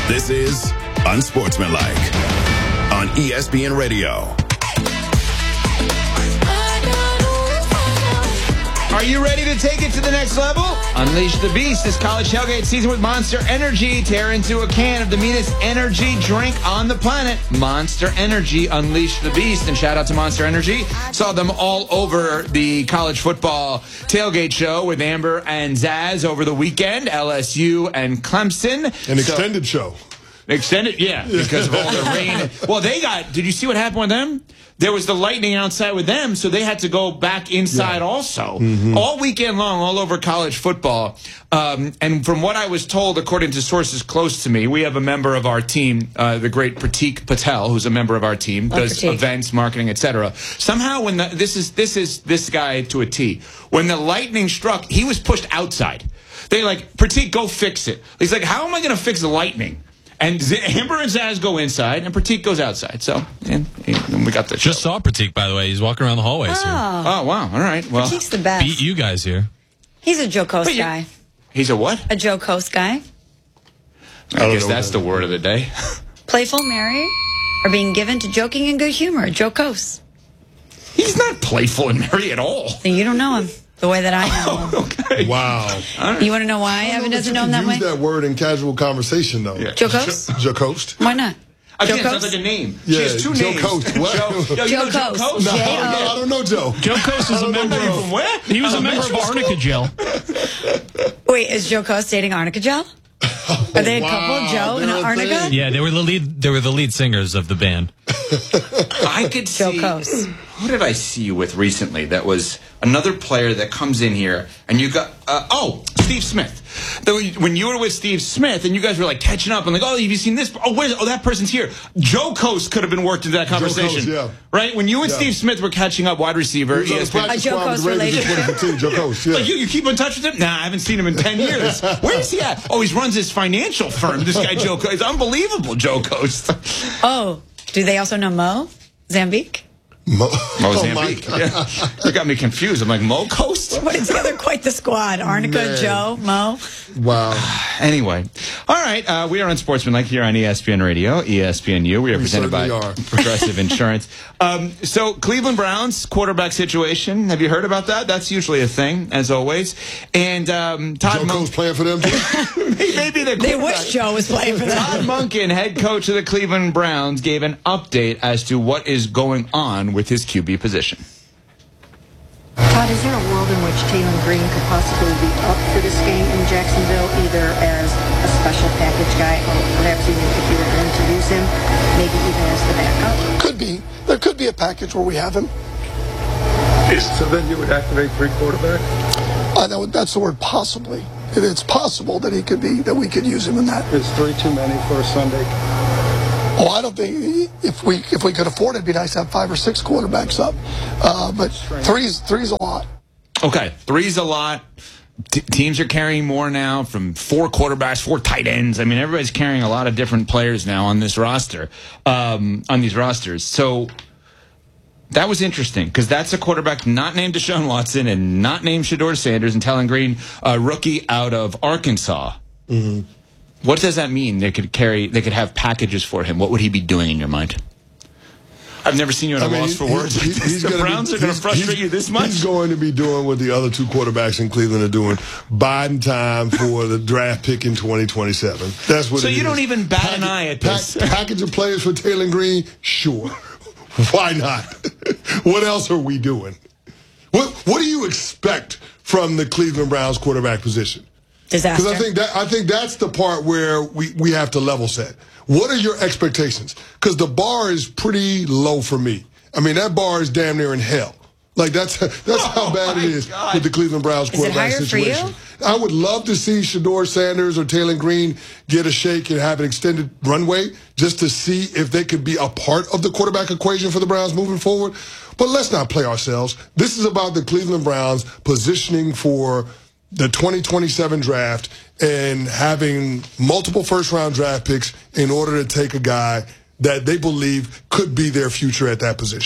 This is Unsportsmanlike on ESPN Radio. Are you ready to take it to the next level? Unleash the beast this college tailgate season with Monster Energy. Tear into a can of the meanest energy drink on the planet. Monster Energy, unleash the beast. And shout out to Monster Energy. Saw them all over the college football tailgate show with Amber and Zaz over the weekend. LSU and Clemson. An extended show. Extended, yeah, because of all the rain. Well, did you see what happened with them? There was the lightning outside with them, so they had to go back inside also. Mm-hmm. All weekend long, all over college football. And from what I was told, according to sources close to me, we have a member of our team, the great Pratik Patel, who's a member of our team, does events, marketing, etc. Somehow, when this is this guy to a T. When the lightning struck, he was pushed outside. They like, Pratik, go fix it. He's like, how am I going to fix the lightning? And Amber and Zaz go inside, and Pratik goes outside. So, and we got the show. Just saw Pratik, by the way. He's walking around the hallways here. Oh, wow. All right. Well, Pratik's the best. Beat you guys here. He's a Joe Coast guy. He's a what? A Joe Coast guy. I guess that's the word of the day. Playful, merry, or being given to joking and good humor. Joe Coast. He's not playful and merry at all. Then you don't know him the way that I know him. Oh, okay. Wow. Right. You want to know why Evan doesn't know him that way? Use that word in casual conversation, though. Yeah. Joe Coast? Joe Coast? Why not? Again, sounds like a name. Yeah, she has two Joe names. Coast. What? Joe Coast. No, I don't know Joe. Joe Coast is a member of... From where? He was a member of Arnica Gel. Wait, is Joe Coast dating Arnica Gel? Are they a couple, Joe and Arnica? Yeah, they were the lead singers of the band. I could see... Joe Coast. Who did I see you with recently that was another player that comes in here and you got... Steve Smith. When you were with Steve Smith and you guys were like catching up and like, oh, have you seen this? Oh, that person's here. Joe Coast could have been worked into that conversation. Joe Coast, yeah. Right? When you and Steve Smith were catching up, wide receiver, ESPN. A Joe Coast relationship. Joe Coast, yeah. Like you keep in touch with him? Nah, I haven't seen him in 10 years. Where is he at? Oh, he runs his financial firm. This guy, Joe Coast. It's unbelievable, Joe Coast. Oh, do they also know Mo Zambique? Mo Zambique. Yeah. You got me confused. I'm like, Mo Coast? Putting together quite the squad. Arnica, Joe, Mo. Wow. Anyway. All right. We are on Sportsmanlike here on ESPN Radio, ESPNU. We are presented by Progressive Insurance. So, Cleveland Browns quarterback situation. Have you heard about that? That's usually a thing, as always. And Todd Joe Coast playing for them, too? Maybe they wish Joe was playing for them. Todd Monken, head coach of the Cleveland Browns, gave an update as to what is going on with his QB position. Todd, is there a world in which Taylor Green could possibly be up for this game in Jacksonville, either as a special package guy or perhaps even if you were going to use him, maybe even as the backup? Could be. There could be a package where we have him. So then you would activate three quarterbacks? That's the word possibly. It's possible that he could be, that we could use him in that. Is three too many for a Sunday? Oh, I don't think if we could afford it, it'd be nice to have 5 or 6 quarterbacks up. But three's a lot. Okay, three's a lot. Teams are carrying more now from 4 quarterbacks, 4 tight ends. I mean, everybody's carrying a lot of different players now on this roster, on these rosters. So that was interesting because that's a quarterback not named Deshaun Watson and not named Shedeur Sanders and Taylor Green, a rookie out of Arkansas. Mm-hmm. What does that mean? They could have packages for him. What would he be doing in your mind? I've never seen you at a loss for words. The Browns are going to frustrate you this much? He's going to be doing what the other 2 quarterbacks in Cleveland are doing, biding time for the draft pick in 2027. That's what. So you don't even bat an eye at this. Package of players for Taylor Green? Sure. Why not? What else are we doing? What do you expect from the Cleveland Browns quarterback position? Disaster. Because I think that's the part where we have to level set. What are your expectations? Because the bar is pretty low for me. I mean, that bar is damn near in hell. Like, that's how bad it is with the Cleveland Browns quarterback situation. Is it higher for you? I would love to see Shedeur Sanders or Taylor Green get a shake and have an extended runway just to see if they could be a part of the quarterback equation for the Browns moving forward. But let's not play ourselves. This is about the Cleveland Browns positioning for the 2027 draft and having multiple first-round draft picks in order to take a guy that they believe could be their future at that position.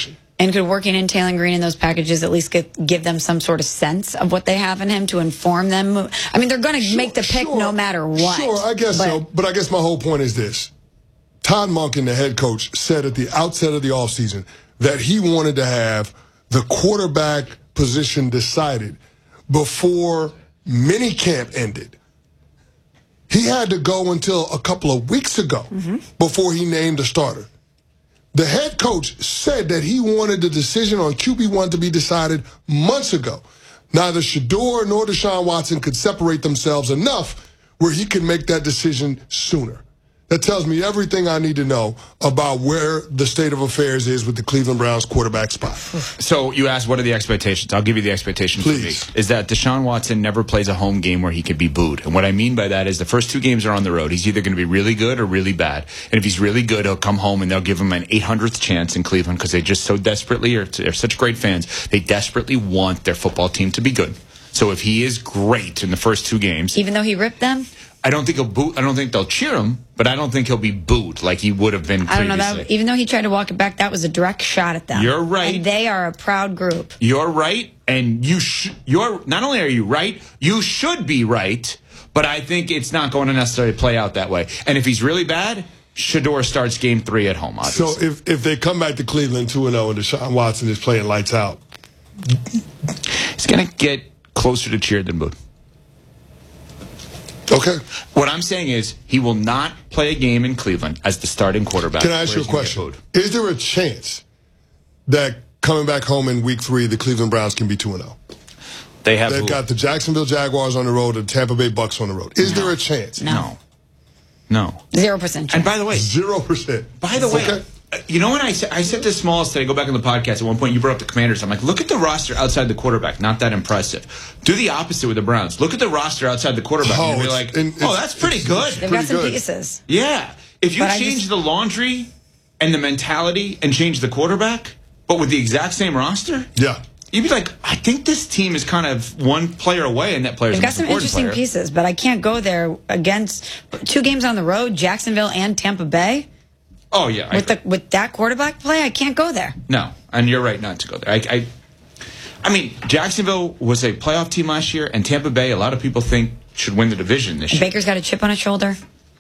And could working in Taylor Green in those packages at least give them some sort of sense of what they have in him to inform them? I mean, they're going to make the pick no matter what. Sure, I guess so. But I guess my whole point is this. Todd Monken, the head coach, said at the outset of the offseason that he wanted to have the quarterback position decided before minicamp ended. He had to go until a couple of weeks ago before he named a starter. The head coach said that he wanted the decision on QB1 to be decided months ago. Neither Shedeur nor Deshaun Watson could separate themselves enough where he could make that decision sooner. That tells me everything I need to know about where the state of affairs is with the Cleveland Browns quarterback spot. So you asked, what are the expectations? I'll give you the expectations Please. for me. Is that Deshaun Watson never plays a home game where he could be booed. And what I mean by that is the first 2 games are on the road. He's either going to be really good or really bad. And if he's really good, he'll come home and they'll give him an 800th chance in Cleveland because they just so desperately, they're such great fans, they desperately want their football team to be good. So if he is great in the first 2 games. Even though he ripped them? I don't think he'll boo. I don't think they'll cheer him, but I don't think he'll be booed like he would have been previously. I don't know. Even though he tried to walk it back, that was a direct shot at them. You're right. And they are a proud group. You're right, and you're not only are you right, you should be right. But I think it's not going to necessarily play out that way. And if he's really bad, Shedeur starts game 3 at home. Obviously. So if they come back to Cleveland 2-0 and Deshaun Watson is playing lights out, he's going to get closer to cheered than booed. Okay. What I'm saying is he will not play a game in Cleveland as the starting quarterback. Can I ask you a question? Is there a chance that coming back home in week 3, the Cleveland Browns can be 2-0? They've got the Jacksonville Jaguars on the road and Tampa Bay Bucks on the road. Is there a chance? No. 0% chance. And by the way, 0%. By the way, okay. You know when I said to Smalls today, go back in the podcast, at one point you brought up the Commanders. I'm like, look at the roster outside the quarterback. Not that impressive. Do the opposite with the Browns. Look at the roster outside the quarterback. And you'll be like, that's pretty good. They've got some pieces. Yeah. If you change the laundry and the mentality and change the quarterback, but with the exact same roster, you'd be like, I think this team is kind of one player away, and that player's They've got some interesting pieces, but I can't go there against 2 games on the road, Jacksonville and Tampa Bay. Oh, yeah. With that quarterback play, I can't go there. No, and you're right not to go there. I mean, Jacksonville was a playoff team last year, and Tampa Bay, a lot of people think, should win the division this year. Baker's got a chip on his shoulder.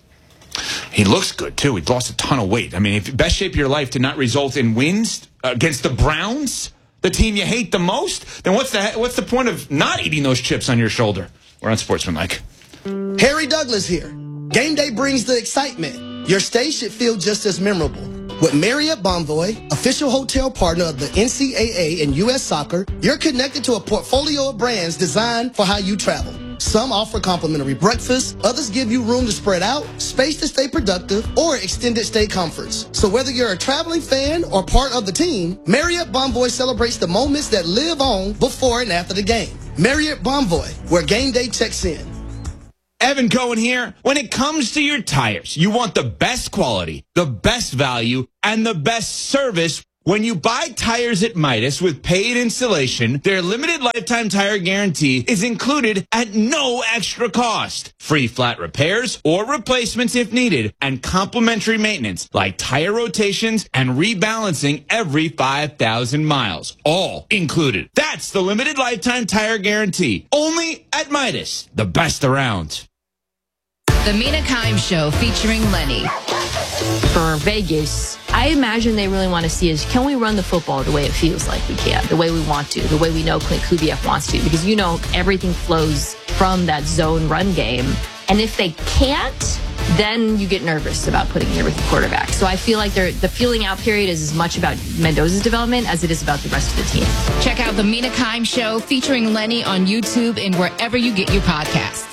He looks good, too. He lost a ton of weight. I mean, if best shape of your life did not result in wins against the Browns, the team you hate the most, then what's the point of not eating those chips on your shoulder? We're on Sportsmanlike. Harry Douglas here. Game day brings the excitement. Your stay should feel just as memorable. With Marriott Bonvoy, official hotel partner of the NCAA and U.S. Soccer, you're connected to a portfolio of brands designed for how you travel. Some offer complimentary breakfast, others give you room to spread out, space to stay productive, or extended stay comforts. So whether you're a traveling fan or part of the team, Marriott Bonvoy celebrates the moments that live on before and after the game. Marriott Bonvoy, where game day checks in. Evan Cohen here. When it comes to your tires, you want the best quality, the best value, and the best service. When you buy tires at Midas with paid installation, their limited lifetime tire guarantee is included at no extra cost. Free flat repairs or replacements if needed, and complimentary maintenance like tire rotations and rebalancing every 5,000 miles. All included. That's the limited lifetime tire guarantee. Only at Midas. The best around. The Mina Kimes Show featuring Lenny. For Vegas, I imagine they really want to see is, can we run the football the way it feels like we can, the way we want to, the way we know Clint Kubiak wants to, because everything flows from that zone run game. And if they can't, then you get nervous about putting in a rookie quarterback. So I feel like the feeling out period is as much about Mendoza's development as it is about the rest of the team. Check out the Mina Kimes Show featuring Lenny on YouTube and wherever you get your podcasts.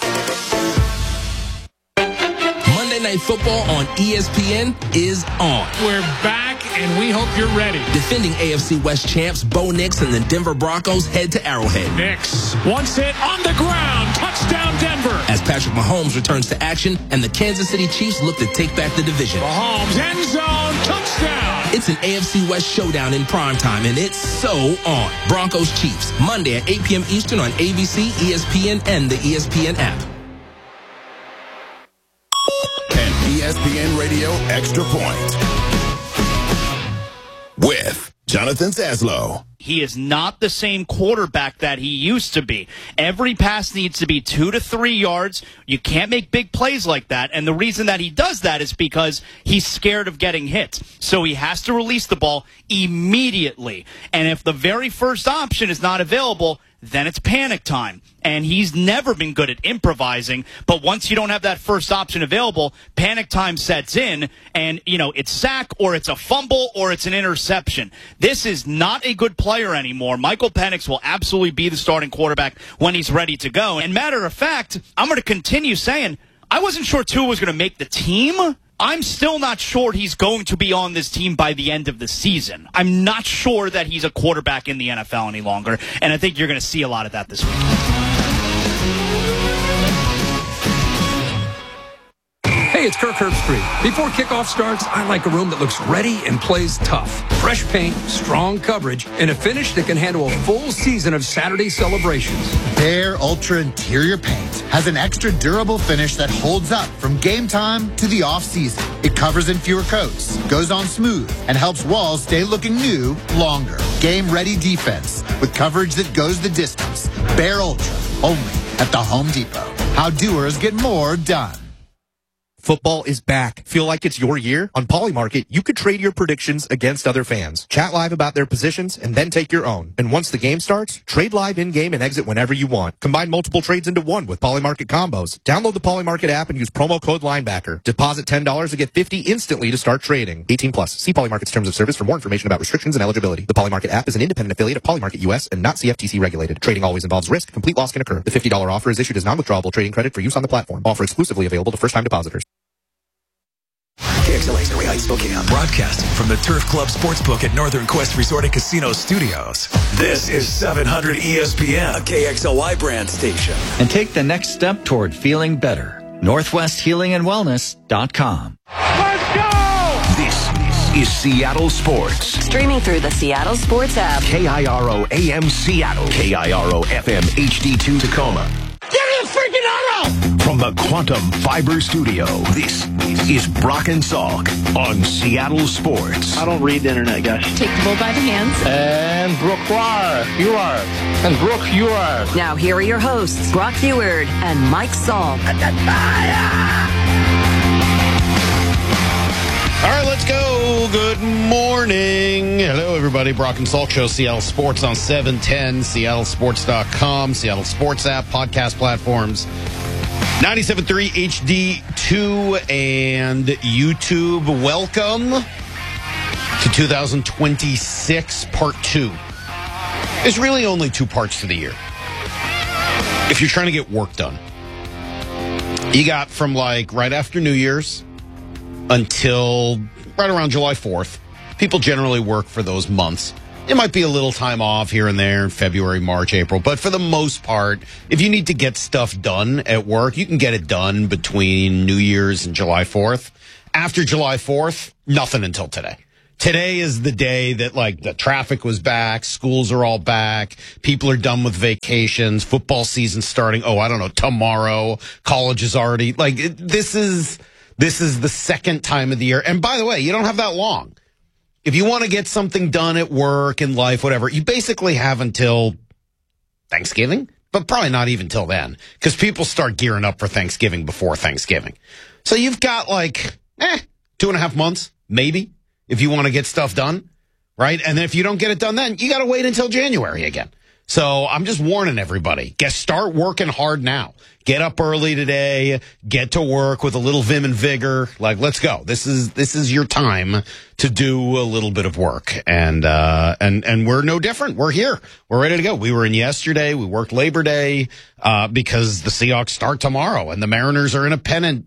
Monday Night Football on ESPN is on. We're back, and we hope you're ready. Defending AFC West champs Bo Nix and the Denver Broncos head to Arrowhead. Nix, once hit on the ground, touchdown Denver. As Patrick Mahomes returns to action and the Kansas City Chiefs look to take back the division. Mahomes, end zone, touchdown. It's an AFC West showdown in primetime, and it's so on. Broncos Chiefs, Monday at 8 p.m. Eastern on ABC, ESPN, and the ESPN app. ESPN Radio Extra Point with Jonathan Zaslow. He is not the same quarterback that he used to be. Every pass needs to be 2 to 3 yards. You can't make big plays like that. And the reason that he does that is because he's scared of getting hit. So he has to release the ball immediately. And if the very first option is not available, then it's panic time. And he's never been good at improvising, but once you don't have that first option available, panic time sets in, and, it's sack, or it's a fumble, or it's an interception. This is not a good player anymore. Michael Penix will absolutely be the starting quarterback when he's ready to go. And matter of fact, I'm going to continue saying, I wasn't sure Tua was going to make the team. I'm still not sure he's going to be on this team by the end of the season. I'm not sure that he's a quarterback in the NFL any longer, and I think you're going to see a lot of that this week. Hey, it's Kirk Herbstreit. Before kickoff starts, I like a room that looks ready and plays tough. Fresh paint, strong coverage, and a finish that can handle a full season of Saturday celebrations. Behr Ultra Interior Paint has an extra durable finish that holds up from game time to the off-season. It covers in fewer coats, goes on smooth, and helps walls stay looking new longer. Game-ready defense with coverage that goes the distance. Behr Ultra, only at the Home Depot. How doers get more done. Football is back. Feel like it's your year? On Polymarket, you could trade your predictions against other fans. Chat live about their positions and then take your own. And once the game starts, trade live in-game and exit whenever you want. Combine multiple trades into one with Polymarket combos. Download the Polymarket app and use promo code Linebacker. Deposit $10 to get $50 instantly to start trading. 18 plus. See Polymarket's terms of service for more information about restrictions and eligibility. The Polymarket app is an independent affiliate of Polymarket US and not CFTC regulated. Trading always involves risk. Complete loss can occur. The $50 offer is issued as non-withdrawable trading credit for use on the platform. Offer exclusively available to first-time depositors. KXLA Story Heights, Spokane. Broadcasting from the Turf Club Sportsbook at Northern Quest Resort and Casino Studios. This is 700 ESPN, a KXLY brand station. And take the next step toward feeling better. NorthwestHealingandWellness.com. Let's go! This is Seattle Sports. Streaming through the Seattle Sports app. KIRO AM Seattle. KIRO FM HD2 Tacoma. Give me a freaking auto! From the Quantum Fiber Studio, this is Brock and Salk on Seattle Sports. I don't read the internet, guys. Take the bull by the hands. And Brooke, you are. And Brooke, you are. Now here are your hosts, Brock Heward and Mike Salk. All right, let's go. Good morning. Hello, everybody. Brock and Salk Show, Seattle Sports on 710, seattlesports.com, Seattle Sports app, podcast platforms, 97.3 HD2 and YouTube. Welcome to 2026 Part 2. There's really only 2 parts to the year. If you're trying to get work done, you got from right after New Year's until right around July 4th. People generally work for those months. It might be a little time off here and there in February, March, April, but for the most part, if you need to get stuff done at work, you can get it done between New Year's and July 4th. After July 4th, nothing until today. Today is the day that the traffic was back, schools are all back, people are done with vacations, football season starting, tomorrow, college is already, this is the second time of the year. And by the way, you don't have that long. If you want to get something done at work, in life, whatever, you basically have until Thanksgiving, but probably not even till then, because people start gearing up for Thanksgiving before Thanksgiving. So you've got 2.5 months, maybe, if you want to get stuff done, right? And then if you don't get it done then, you got to wait until January again. So I'm just warning everybody, start working hard now. Get up early today, get to work with a little vim and vigor. Let's go. This is your time to do a little bit of work. And we're no different. We're here. We're ready to go. We were in yesterday. We worked Labor Day, because the Seahawks start tomorrow and the Mariners are in a pennant.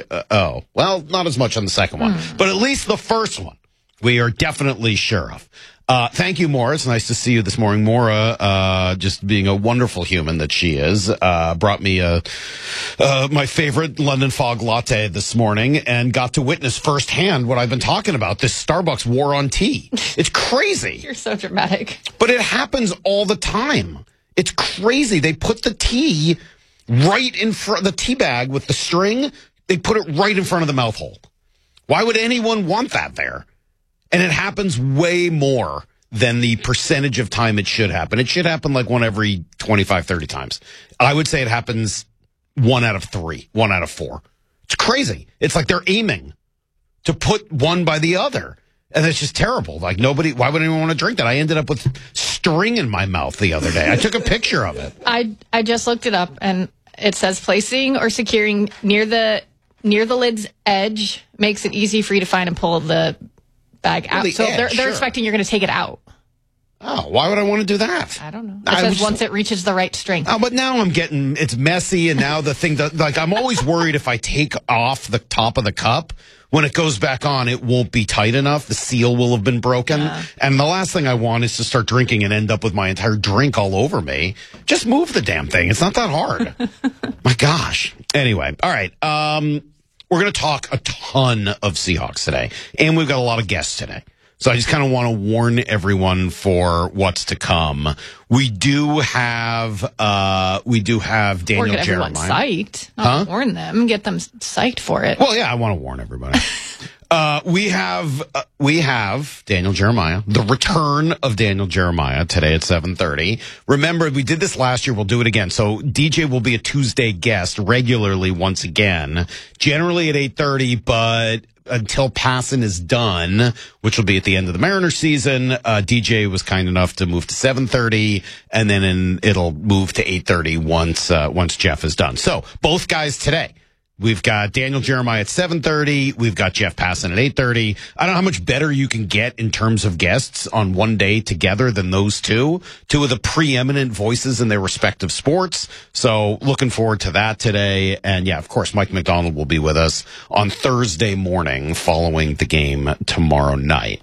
Not as much on the second one, but at least the first one we are definitely sure of. Thank you, Maura. It's nice to see you this morning. Maura, just being a wonderful human that she is, brought me my favorite London Fog latte this morning and got to witness firsthand what I've been talking about, this Starbucks war on tea. It's crazy. You're so dramatic. But it happens all the time. It's crazy. They put the tea right in front, the tea bag with the string, they put it right in front of the mouth hole. Why would anyone want that there? And it happens way more than the percentage of time it should happen. It should happen like one every 25, 30 times. I would say it happens 1 out of 3, 1 out of 4. It's crazy. It's like they're aiming to put one by the other. And it's just terrible. Like why would anyone want to drink that? I ended up with string in my mouth the other day. I took a picture of it. I just looked it up, and it says placing or securing near the lid's edge makes it easy for you to find and pull the bag out. The so edge, they're sure. expecting you're going to take it out. Oh, why would I want to do that? I don't know. It says once it reaches the right strength. Oh, but now it's messy, and now the thing that, like, I'm always worried if I take off the top of the cup, when it goes back on, it won't be tight enough. The seal will have been broken. And the last thing I want is to start drinking and end up with my entire drink all over me. Just move the damn thing. It's not that hard. My gosh. Anyway, all right. We're going to talk a ton of Seahawks today, and we've got a lot of guests today. So I just kind of want to warn everyone for what's to come. We do have Daniel Or get everyone Jeremiah. psyched. Not warn them. Get them psyched for it. Well, yeah, I want to warn everybody. We have Daniel Jeremiah, the return of Daniel Jeremiah today at 7:30. Remember, we did this last year. We'll do it again. So DJ will be a Tuesday guest regularly once again, generally at 8:30, but until Passan is done, which will be at the end of the Mariners season, DJ was kind enough to move to 7:30, and then it'll move to 8:30 once Jeff is done. So both guys today. We've got Daniel Jeremiah at 7:30. We've got Jeff Passan at 8:30. I don't know how much better you can get in terms of guests on one day together than those two of the preeminent voices in their respective sports. So looking forward to that today. And yeah, of course, Mike McDonald will be with us on Thursday morning following the game tomorrow night.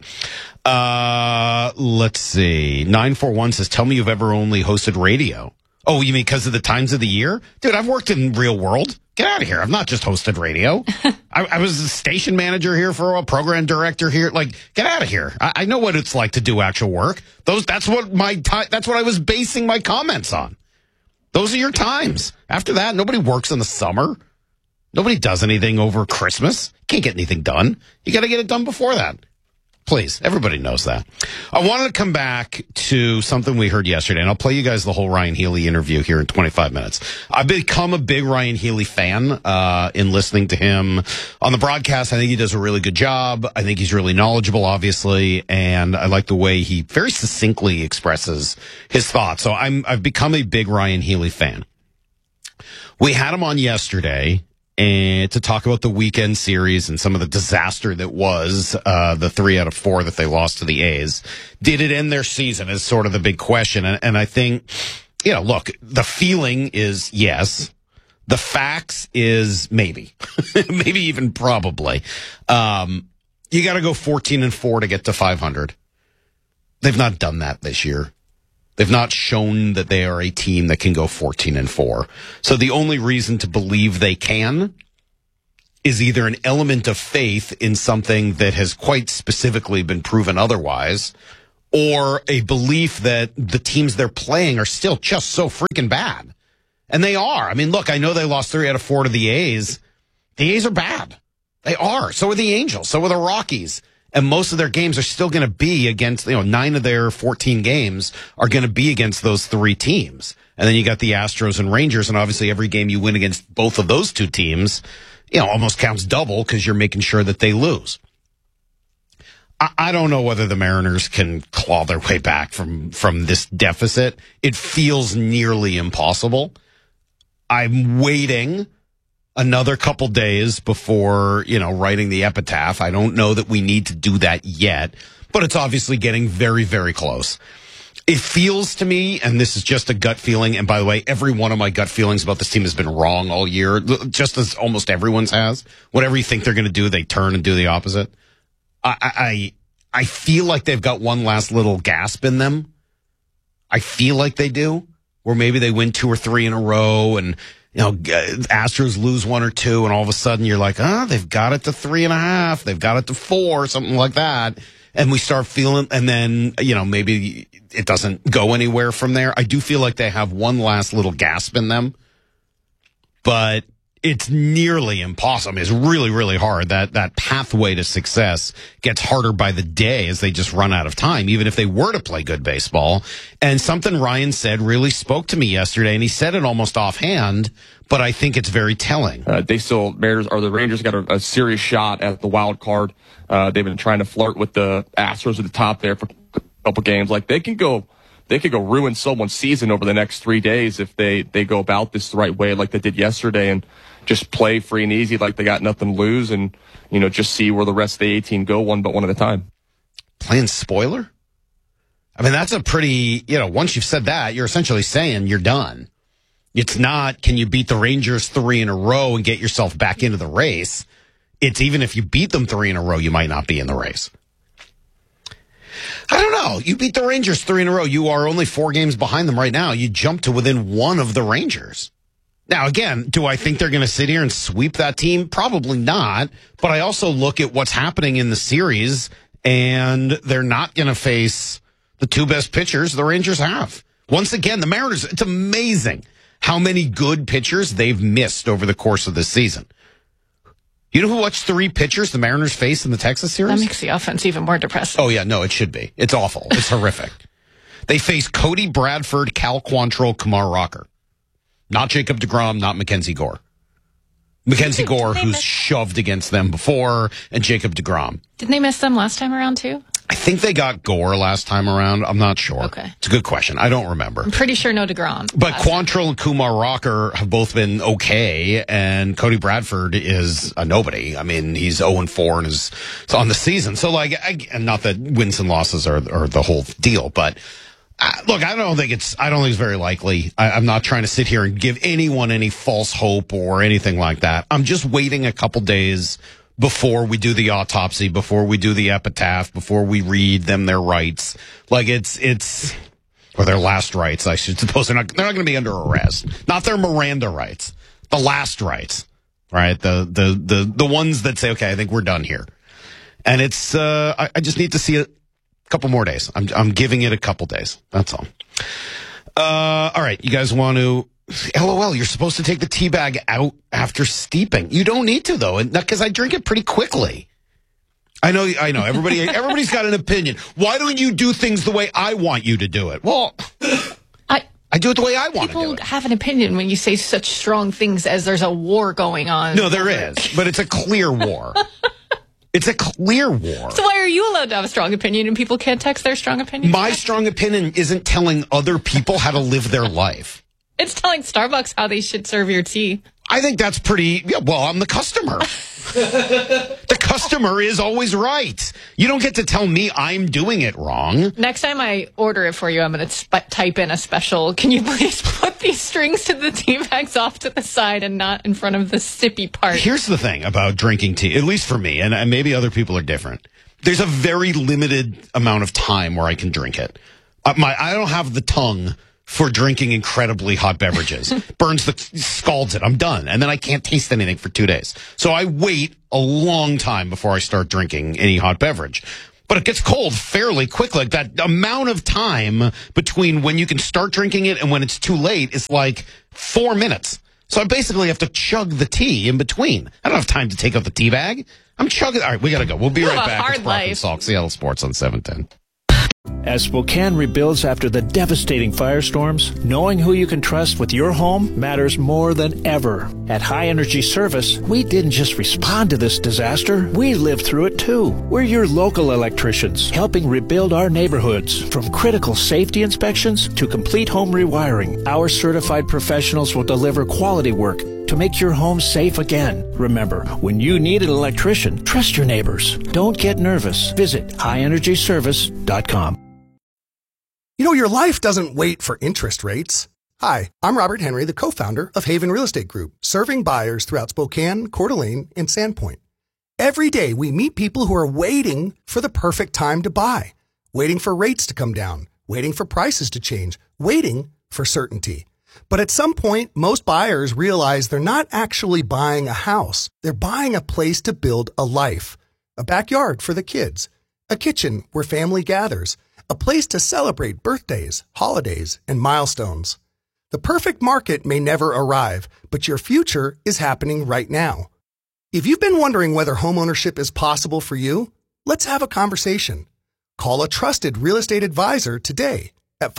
Let's see. 941 says, tell me you've ever only hosted radio. Oh, you mean because of the times of the year? Dude, I've worked in real world. Get out of here. I've not just hosted radio. I was a station manager here for a while, program director here. Like, get out of here. I know what it's like to do actual work. That's what I was basing my comments on. Those are your times. After that, nobody works in the summer. Nobody does anything over Christmas. Can't get anything done. You got to get it done before that. Please, everybody knows that. I wanted to come back to something we heard yesterday, and I'll play you guys the whole Ryan Healy interview here in 25 minutes. I've become a big Ryan Healy fan in listening to him on the broadcast. I think he does a really good job. I think he's really knowledgeable, obviously, and I like the way he very succinctly expresses his thoughts. So I've become a big Ryan Healy fan. We had him on yesterday and to talk about the weekend series and some of the disaster that was the 3 out of 4 that they lost to the A's. Did it end their season is sort of the big question. And I think, look, the feeling is yes. The facts is maybe, maybe even probably. You got to go 14-4 to get to 500. They've not done that this year. They've not shown that they are a team that can go 14-4. So the only reason to believe they can is either an element of faith in something that has quite specifically been proven otherwise, or a belief that the teams they're playing are still just so freaking bad. And they are. I mean, look, I know they lost 3 out of 4 to the A's. The A's are bad. They are. So are the Angels. So are the Rockies. And most of their games are still going to be against, 9 of their 14 games are going to be against those 3 teams. And then you got the Astros and Rangers. And obviously every game you win against both of those 2 teams, almost counts double because you're making sure that they lose. I don't know whether the Mariners can claw their way back from this deficit. It feels nearly impossible. I'm waiting another couple days before, writing the epitaph. I don't know that we need to do that yet, but it's obviously getting very, very close. It feels to me, and this is just a gut feeling, and by the way, every one of my gut feelings about this team has been wrong all year, just as almost everyone's has. Whatever you think they're going to do, they turn and do the opposite. I feel like they've got one last little gasp in them. I feel like they do, where maybe they win 2 or 3 in a row, and Astros lose 1 or 2, and all of a sudden you're like, they've got it to 3.5, they've got it to 4, something like that. And we start feeling, and then, maybe it doesn't go anywhere from there. I do feel like they have one last little gasp in them, but it's nearly impossible. It's really, really hard. That pathway to success gets harder by the day as they just run out of time, even if they were to play good baseball. And something Ryan said really spoke to me yesterday, and he said it almost offhand, but I think it's very telling. The Rangers got a serious shot at the wild card. They've been trying to flirt with the Astros at the top there for a couple games. Like, they could go ruin someone's season over the next 3 days if they go about this the right way, like they did yesterday, and just play free and easy like they got nothing to lose, and just see where the rest of the 18 go one at a time. Playing spoiler? I mean, that's a pretty, once you've said that, you're essentially saying you're done. It's not, can you beat the Rangers 3 in a row and get yourself back into the race? It's even if you beat them 3 in a row, you might not be in the race. I don't know. You beat the Rangers 3 in a row. You are only 4 games behind them right now. You jump to within 1 of the Rangers. Now, again, do I think they're going to sit here and sweep that team? Probably not. But I also look at what's happening in the series, and they're not going to face the 2 best pitchers the Rangers have. Once again, the Mariners, it's amazing how many good pitchers they've missed over the course of this season. You know what's 3 pitchers the Mariners face in the Texas series? That makes the offense even more depressing. Oh, yeah, no, it should be. It's awful. It's horrific. They face Cody Bradford, Cal Quantrill, Kumar Rocker. Not Jacob deGrom, not Mackenzie Gore. Mackenzie Gore, who's shoved against them before, and Jacob deGrom. Didn't they miss them last time around, too? I think they got Gore last time around. I'm not sure. Okay. It's a good question. I don't remember. I'm pretty sure no deGrom. But Quantrill and Kumar Rocker have both been okay, and Cody Bradford is a nobody. I mean, he's 0-4 and is on the season. So, and not that wins and losses are the whole deal, but look, I don't think it's very likely. I'm not trying to sit here and give anyone any false hope or anything like that. I'm just waiting a couple days before we do the autopsy, before we do the epitaph, before we read them their rights. Like or their last rights, I should suppose. They're not going to be under arrest. Not their Miranda rights. The last rights, right? The ones that say, okay, I think we're done here. And it's, I just need to see it a couple more days. I'm giving it a couple days. That's all. All right. You guys want to, LOL, you're supposed to take the tea bag out after steeping. You don't need to, though, because I drink it pretty quickly. I know. Everybody's got an opinion. Why don't you do things the way I want you to do it? Well, I do it the way I want to do it. People have an opinion when you say such strong things as there's a war going on. No, there is, but it's a clear war. It's a clear war. So why are you allowed to have a strong opinion and people can't text their strong opinion? My strong opinion isn't telling other people how to live their life. It's telling Starbucks how they should serve your tea. I think that's pretty, well, I'm the customer. The customer is always right. You don't get to tell me I'm doing it wrong. Next time I order it for you, I'm going to type in a special, can you please put these strings to the tea bags off to the side and not in front of the sippy part? Here's the thing about drinking tea, at least for me, and maybe other people are different. There's a very limited amount of time where I can drink it. I don't have the tongue for drinking incredibly hot beverages. Scalds it. I'm done. And then I can't taste anything for 2 days. So I wait a long time before I start drinking any hot beverage. But it gets cold fairly quickly. Like that amount of time between when you can start drinking it and when it's too late is like 4 minutes. So I basically have to chug the tea in between. I don't have time to take out the tea bag. I'm chugging. All right, we got to go. We'll be right back. It's Brock and Salk, Seattle Sports on 710. As Spokane rebuilds after the devastating firestorms, knowing who you can trust with your home matters more than ever. At High Energy Service, we didn't just respond to this disaster, we lived through it too. We're your local electricians, helping rebuild our neighborhoods. From critical safety inspections to complete home rewiring, our certified professionals will deliver quality work to make your home safe again. Remember, when you need an electrician, trust your neighbors. Don't get nervous. Visit highenergyservice.com. You know, your life doesn't wait for interest rates. Hi, I'm Robert Henry, the co-founder of Haven Real Estate Group, serving buyers throughout Spokane, Coeur d'Alene, and Sandpoint. Every day, we meet people who are waiting for the perfect time to buy, waiting for rates to come down, waiting for prices to change, waiting for certainty. But at some point, most buyers realize they're not actually buying a house. They're buying a place to build a life, a backyard for the kids, a kitchen where family gathers, a place to celebrate birthdays, holidays, and milestones. The perfect market may never arrive, but your future is happening right now. If you've been wondering whether homeownership is possible for you, let's have a conversation. Call a trusted real estate advisor today at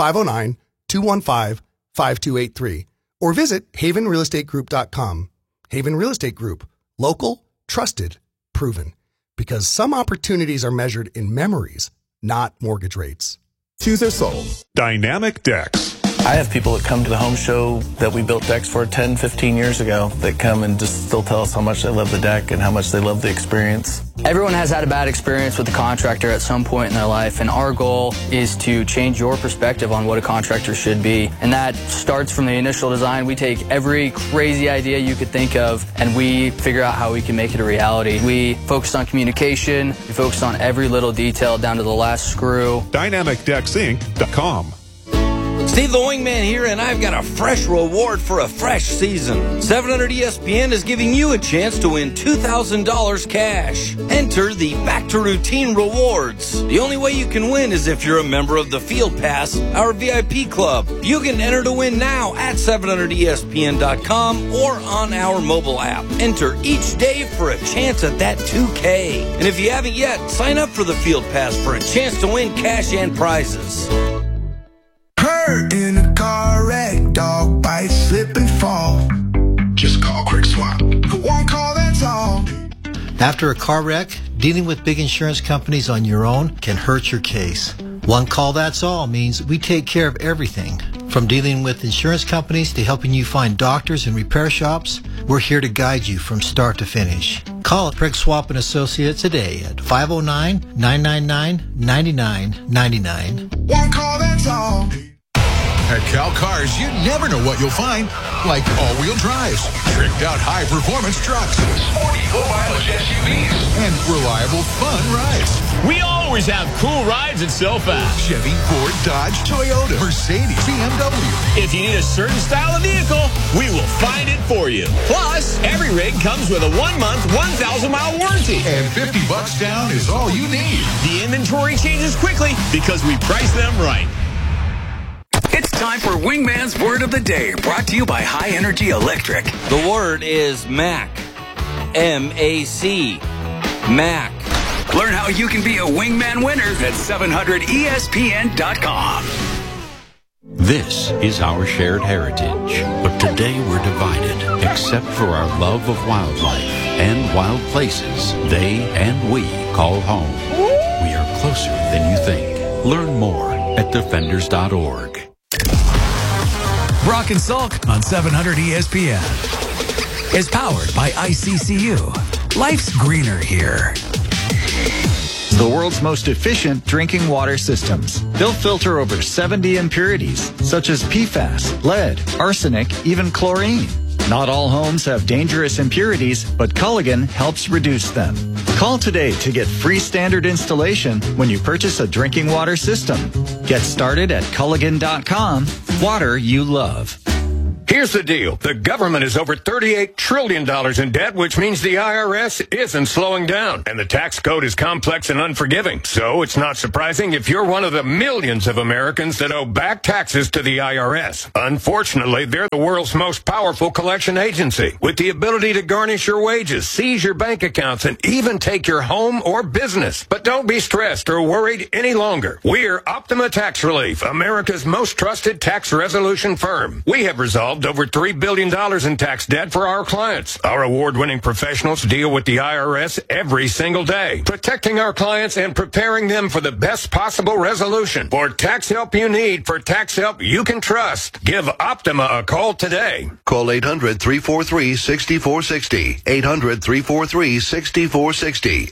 509-215-5283 or visit havenrealestategroup.com. Haven Real Estate Group. Local, trusted, proven. Because some opportunities are measured in memories, not mortgage rates. Choose their soul. Dynamic Decks. I have people that come to the home show that we built decks for 10, 15 years ago that come and just still tell us how much they love the deck and how much they love the experience. Everyone has had a bad experience with the contractor at some point in their life, and our goal is to change your perspective on what a contractor should be. And that starts from the initial design. We take every crazy idea you could think of, and we figure out how we can make it a reality. We focus on communication. We focus on every little detail down to the last screw. DynamicDecksInc.com. Steve the Wingman here, and I've got a fresh reward for a fresh season. 700 ESPN is giving you a chance to win $2,000 cash. Enter the Back to Routine Rewards. The only way you can win is if you're a member of the Field Pass, our VIP club. You can enter to win now at 700ESPN.com or on our mobile app. Enter each day for a chance at that $2K. And if you haven't yet, sign up for the Field Pass for a chance to win cash and prizes. Hurt in a car wreck, dog bite, slip and fall. Just call Quick Swap. One call, that's all. After a car wreck, dealing with big insurance companies on your own can hurt your case. One call, that's all means we take care of everything. From dealing with insurance companies to helping you find doctors and repair shops, we're here to guide you from start to finish. Call Craig Swap & Associates today at 509-999-9999. One call, that's all. At Cal Cars, you never know what you'll find, like all-wheel drives, tricked-out high-performance trucks, sporty low-mileage SUVs, and reliable, fun rides. We always have cool rides at SoFast. Chevy, Ford, Dodge, Toyota, Mercedes, BMW. If you need a certain style of vehicle, we will find it for you. Plus, every rig comes with a 1-month, 1,000-mile warranty. And $50 down is all you need. The inventory changes quickly because we price them right. It's time for Wingman's Word of the Day, brought to you by High Energy Electric. The word is MAC. M-A-C. MAC. Learn how you can be a Wingman winner at 700ESPN.com. This is our shared heritage, but today we're divided, except for our love of wildlife and wild places they and we call home. We are closer than you think. Learn more at defenders.org. Brock and Salk on 700 ESPN is powered by ICCU. Life's greener here. The world's most efficient drinking water systems. They'll filter over 70 impurities, such as PFAS, lead, arsenic, even chlorine. Not all homes have dangerous impurities, but Culligan helps reduce them. Call today to get free standard installation when you purchase a drinking water system. Get started at Culligan.com. Water you love. Here's the deal. The government is over $38 trillion in debt, which means the IRS isn't slowing down. And the tax code is complex and unforgiving. So it's not surprising if you're one of the millions of Americans that owe back taxes to the IRS. Unfortunately, they're the world's most powerful collection agency, with the ability to garnish your wages, seize your bank accounts, and even take your home or business. But don't be stressed or worried any longer. We're Optima Tax Relief, America's most trusted tax resolution firm. We have resolved over $3 billion in tax debt for our clients. Our award-winning professionals deal with the IRS every single day, protecting our clients and preparing them for the best possible resolution. For tax help you need, for tax help you can trust, give Optima a call today. Call 800-343-6460. 800-343-6460.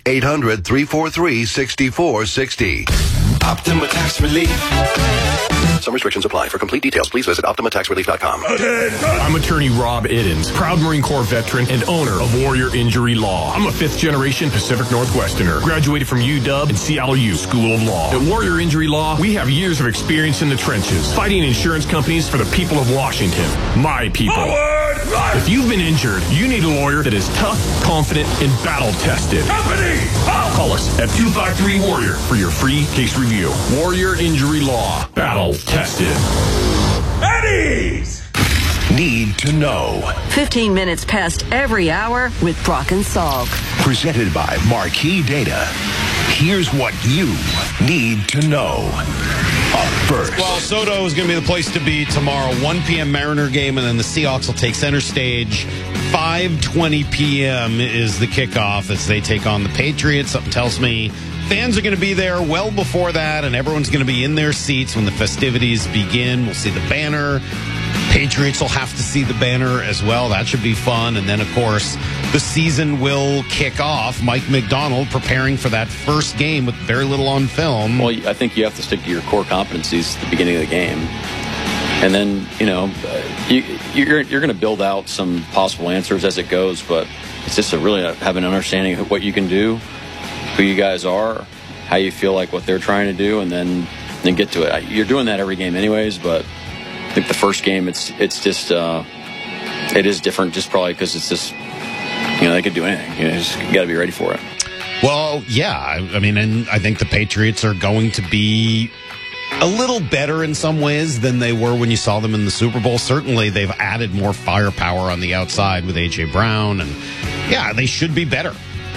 800-343-6460. Optima Tax Relief. Some restrictions apply. For complete details, please visit OptimaTaxRelief.com. I'm attorney Rob Iddens, proud Marine Corps veteran and owner of Warrior Injury Law. I'm a fifth-generation Pacific Northwesterner, graduated from UW and CLU School of Law. At Warrior Injury Law, we have years of experience in the trenches, fighting insurance companies for the people of Washington, my people. Forward, right. If you've been injured, you need a lawyer that is tough, confident, and battle-tested. Company, call us at 253-WARRIOR for your free case review. Warrior Injury Law, battle-tested. Eddie's! need to know. 15 minutes past every hour with Brock and Salk. Presented by Marquee Data. Here's what you need to know. Up first. Well, Soto is going to be the place to be tomorrow. 1 p.m. Mariner game, and then the Seahawks will take center stage. 5:20 p.m. is the kickoff as they take on the Patriots. Something tells me fans are going to be there well before that, and everyone's going to be in their seats when the festivities begin. We'll see the banner. Patriots will have to see the banner as well. That should be fun. And then, of course, the season will kick off. Mike McDonald preparing for that first game with very little on film. Well, I think you have to stick to your core competencies at the beginning of the game. And then, you're going to build out some possible answers as it goes, but it's just to really have an understanding of what you can do, who you guys are, how you feel like what they're trying to do, and then get to it. You're doing that every game anyways, but I think the first game, it is different just probably because it's just, they could do anything. You got to be ready for it. Well, yeah. I mean, and I think the Patriots are going to be a little better in some ways than they were when you saw them in the Super Bowl. Certainly, they've added more firepower on the outside with A.J. Brown, and yeah, they should be better.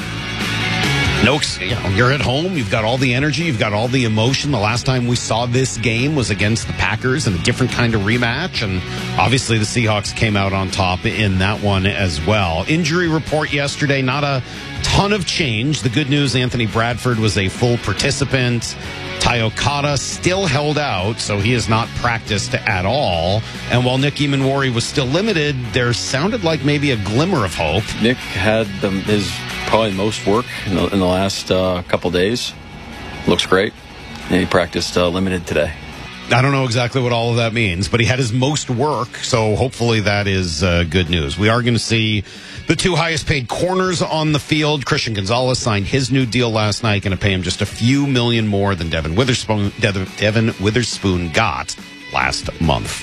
You're at home. You've got all the energy. You've got all the emotion. The last time we saw this game was against the Packers in a different kind of rematch. And obviously the Seahawks came out on top in that one as well. Injury report yesterday, not a ton of change. The good news, Anthony Bradford was a full participant. Ty Okada still held out, so he has not practiced at all. And while Nick Eamon-Wari was still limited, there sounded like maybe a glimmer of hope. Nick had his probably most work in the last couple days. Looks great. And he practiced limited today. I don't know exactly what all of that means, but he had his most work, so hopefully that is good news. We are going to see the two highest paid corners on the field. Christian Gonzalez signed his new deal last night, going to pay him just a few million more than Devin Witherspoon got last month.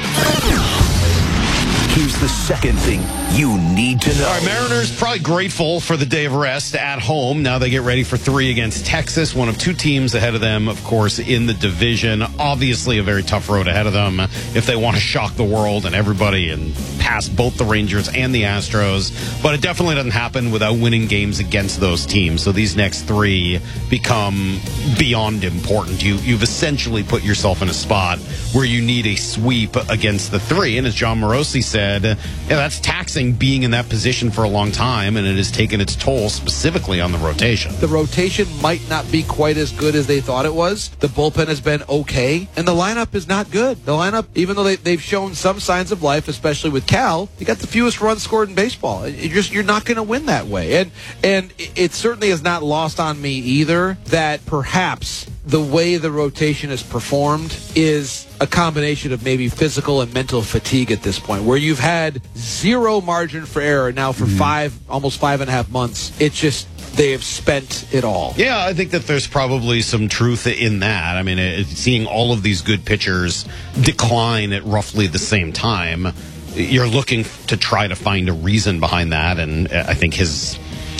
Here's the second thing you need to know. All right, Mariners probably grateful for the day of rest at home. Now they get ready for 3 against Texas, one of 2 teams ahead of them, of course, in the division. Obviously a very tough road ahead of them if they want to shock the world and everybody and pass both the Rangers and the Astros. But it definitely doesn't happen without winning games against those teams. So these next 3 become beyond important. You've essentially put yourself in a spot where you need a sweep against the 3. And as John Morosi said, that's taxing being in that position for a long time, and it has taken its toll specifically on the rotation. The rotation might not be quite as good as they thought it was. The bullpen has been okay, and the lineup is not good. The lineup, even though they've shown some signs of life, especially with Cal, you got the fewest runs scored in baseball. You're not going to win that way. And it certainly is not lost on me either that perhaps the way the rotation is performed is a combination of maybe physical and mental fatigue at this point, where you've had zero margin for error now for almost 5.5 months. It's just they have spent it all. Yeah, I think that there's probably some truth in that. I mean, seeing all of these good pitchers decline at roughly the same time, you're looking to try to find a reason behind that, and I think his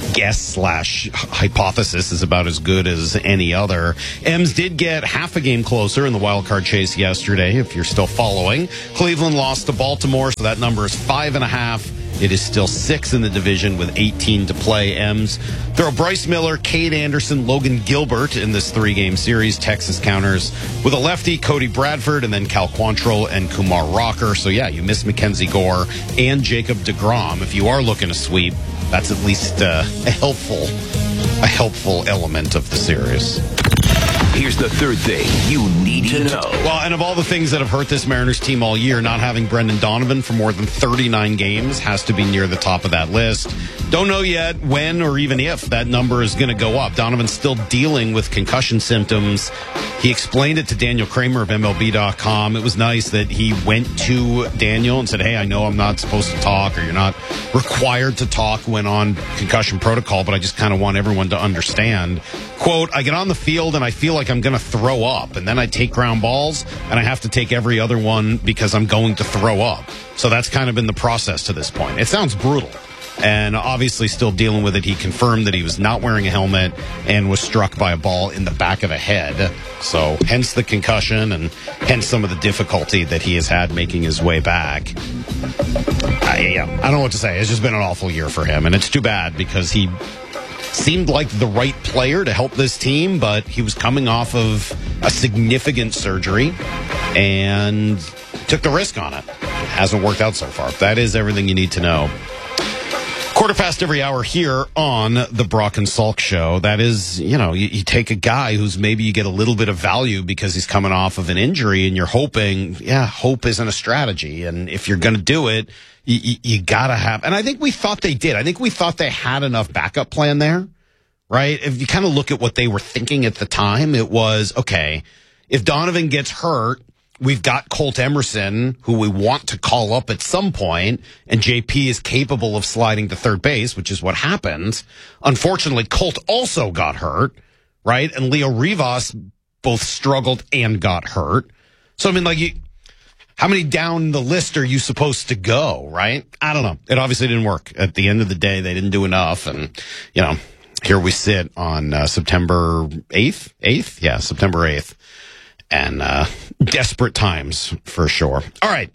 guess/hypothesis is about as good as any other. Ems did get half a game closer in the wild card chase yesterday, if you're still following. Cleveland lost to Baltimore, so that number is 5.5. It is still 6 in the division with 18 to play. Ems throw Bryce Miller, Cade Anderson, Logan Gilbert in this 3-game series. Texas counters with a lefty, Cody Bradford, and then Cal Quantrill and Kumar Rocker. So yeah, you miss Mackenzie Gore and Jacob deGrom. If you are looking to sweep, that's at least a helpful element of the series. Here's the third thing you need to know. Well, and of all the things that have hurt this Mariners team all year, not having Brendan Donovan for more than 39 games has to be near the top of that list. Don't know yet when or even if that number is going to go up. Donovan's still dealing with concussion symptoms. He explained it to Daniel Kramer of MLB.com. It was nice that he went to Daniel and said, hey, I know I'm not supposed to talk, or you're not required to talk when on concussion protocol, but I just kind of want everyone to understand. Quote, I get on the field and I feel like I'm going to throw up, and then I take ground balls and I have to take every other one because I'm going to throw up. So that's kind of been the process to this point. It sounds brutal. And obviously still dealing with it. He confirmed that he was not wearing a helmet and was struck by a ball in the back of the head. So hence the concussion and hence some of the difficulty that he has had making his way back. I don't know what to say. It's just been an awful year for him, and it's too bad because he seemed like the right player to help this team, but he was coming off of a significant surgery and took the risk on it. It hasn't worked out so far. That is everything you need to know. 1:15 here on the Brock and Salk Show. That is, you take a guy who's maybe you get a little bit of value because he's coming off of an injury and you're hoping, hope isn't a strategy. And if you're going to do it, you got to have, and I think we thought they did. I think we thought they had enough backup plan there, right? If you kind of look at what they were thinking at the time, it was, okay, if Donovan gets hurt, we've got Colt Emerson, who we want to call up at some point, and JP is capable of sliding to third base, which is what happened. Unfortunately, Colt also got hurt, right? And Leo Rivas both struggled and got hurt. So, I mean, how many down the list are you supposed to go, right? I don't know. It obviously didn't work. At the end of the day, they didn't do enough. And, here we sit on September 8th? Yeah, September 8th. And desperate times for sure. All right.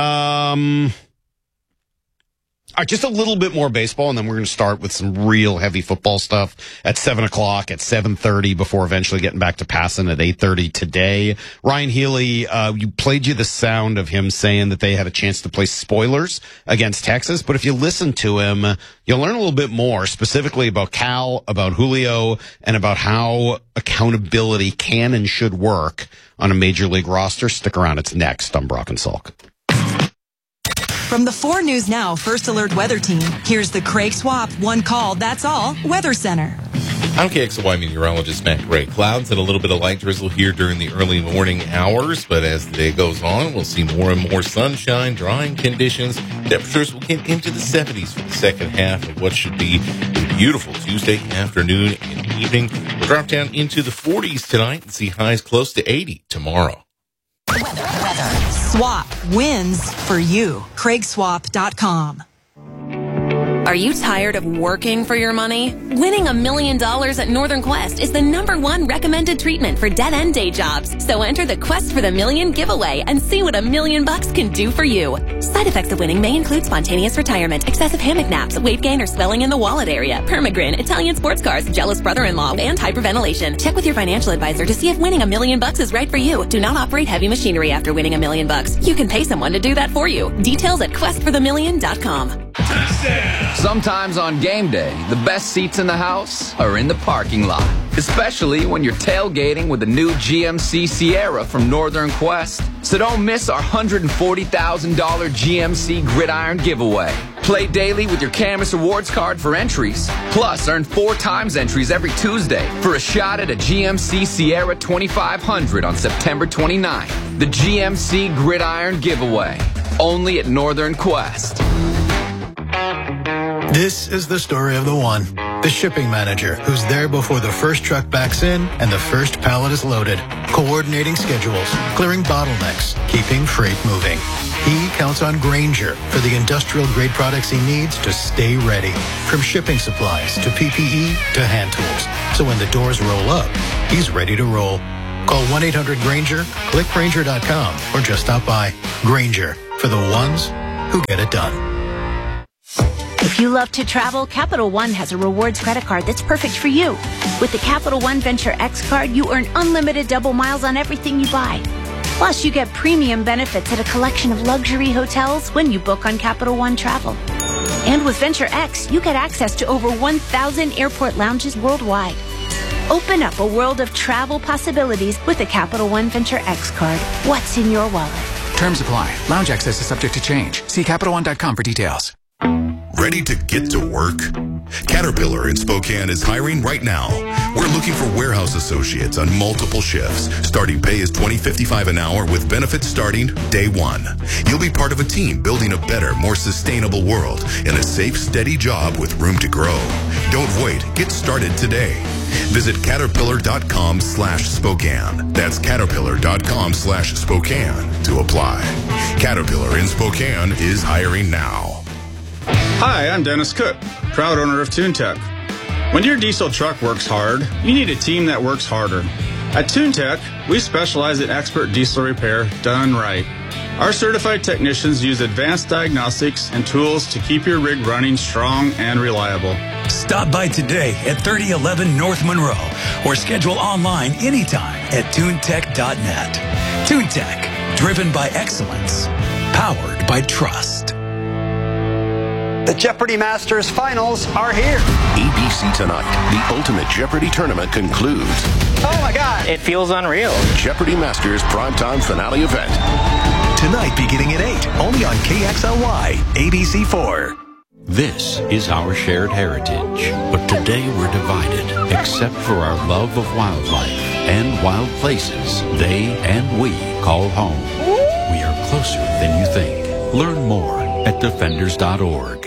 Just a little bit more baseball, and then we're going to start with some real heavy football stuff at 7 o'clock, at 7:30, before eventually getting back to passing at 8:30 today. Ryan Healy, you played the sound of him saying that they had a chance to play spoilers against Texas, but if you listen to him, you'll learn a little bit more, specifically about Cal, about Julio, and about how accountability can and should work on a major league roster. Stick around. It's next on Brock and Salk. From the 4 News Now First Alert Weather Team, here's the Craig Swap One Call, That's All Weather Center. I'm KXLY meteorologist Matt Gray. Clouds and a little bit of light drizzle here during the early morning hours, but as the day goes on, we'll see more and more sunshine, drying conditions. Temperatures will get into the 70s for the second half of what should be a beautiful Tuesday afternoon and evening. We'll drop down into the 40s tonight and see highs close to 80 tomorrow. Weather. Swap wins for you. CraigSwap.com. Are you tired of working for your money? Winning $1 million at Northern Quest is the #1 recommended treatment for dead-end day jobs. So enter the Quest for the Million giveaway and see what $1 million can do for you. Side effects of winning may include spontaneous retirement, excessive hammock naps, weight gain or swelling in the wallet area, permagrin, Italian sports cars, jealous brother-in-law, and hyperventilation. Check with your financial advisor to see if winning $1 million is right for you. Do not operate heavy machinery after winning $1 million. You can pay someone to do that for you. Details at questforthemillion.com. Sometimes on game day, the best seats in the house are in the parking lot. Especially when you're tailgating with the new GMC Sierra from Northern Quest. So don't miss our $140,000 GMC Gridiron giveaway. Play daily with your Canvas Rewards card for entries. Plus, earn 4 times entries every Tuesday for a shot at a GMC Sierra 2500 on September 29th. The GMC Gridiron giveaway. Only at Northern Quest. This is the story of the one, the shipping manager, who's there before the first truck backs in and the first pallet is loaded, coordinating schedules, clearing bottlenecks, keeping freight moving. He counts on Grainger for the industrial-grade products he needs to stay ready, from shipping supplies to PPE to hand tools. So when the doors roll up, he's ready to roll. Call 1-800-GRAINGER, click Grainger.com, or just stop by. Grainger, for the ones who get it done. If you love to travel, Capital One has a rewards credit card that's perfect for you. With the Capital One Venture X card, you earn unlimited double miles on everything you buy. Plus, you get premium benefits at a collection of luxury hotels when you book on Capital One Travel. And with Venture X, you get access to over 1,000 airport lounges worldwide. Open up a world of travel possibilities with the Capital One Venture X card. What's in your wallet? Terms apply. Lounge access is subject to change. See CapitalOne.com for details. Ready to get to work? Caterpillar in Spokane is hiring right now. We're looking for warehouse associates on multiple shifts. Starting pay is $20.55 an hour with benefits starting day one. You'll be part of a team building a better, more sustainable world in a safe, steady job with room to grow. Don't wait. Get started today. Visit Caterpillar.com/Spokane. That's Caterpillar.com/Spokane to apply. Caterpillar in Spokane is hiring now. Hi, I'm Dennis Cook, proud owner of TuneTech. When your diesel truck works hard, you need a team that works harder. At TuneTech, we specialize in expert diesel repair done right. Our certified technicians use advanced diagnostics and tools to keep your rig running strong and reliable. Stop by today at 3011 North Monroe or schedule online anytime at tunetech.net. TuneTech, driven by excellence, powered by trust. The Jeopardy Masters finals are here. ABC Tonight, the Ultimate Jeopardy tournament concludes. Oh my God. It feels unreal. Jeopardy Masters primetime finale event. Tonight beginning at 8, only on KXLY, ABC4. This is our shared heritage, but today we're divided, except for our love of wildlife and wild places they and we call home. We are closer than you think. Learn more at defenders.org.